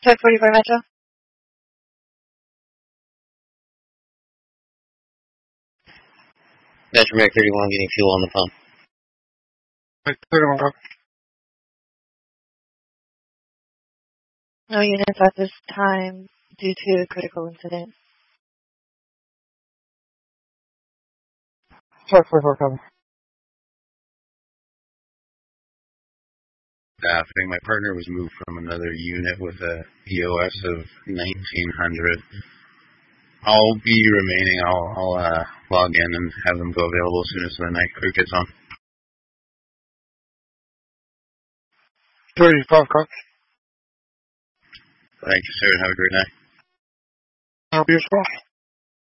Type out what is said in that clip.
Truck 44 Metro. Metro Mac 31 getting fuel on the pump. 31 copy. No units at this time due to a critical incident. Truck 44 copy. Staffing. My partner was moved from another unit with a EOS of 1900. I'll be remaining. I'll log in and have them go available as soon as the night crew gets on. 35 copy. Thank you, sir. Have a great night. I'll be as well.